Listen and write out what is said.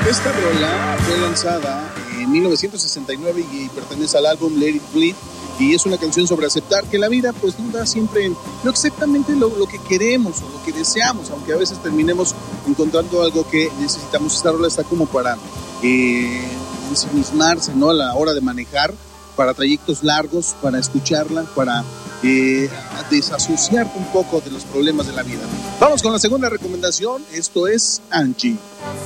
Esta rola fue lanzada en 1969 y pertenece al álbum Let It Bleed, y es una canción sobre aceptar que la vida pues no da siempre no exactamente lo que queremos o lo que deseamos, aunque a veces terminemos encontrando algo que necesitamos. Esta rola está como para ensimismarse, ¿no?, a la hora de manejar, para trayectos largos, para escucharla, para desasociarte un poco de los problemas de la vida. Vamos con la segunda recomendación. Esto es Angie.